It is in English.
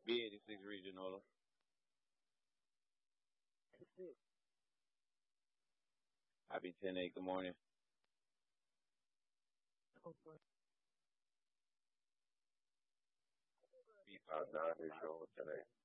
B86 Regional. Happy 10-8. Good morning. B59 is show today.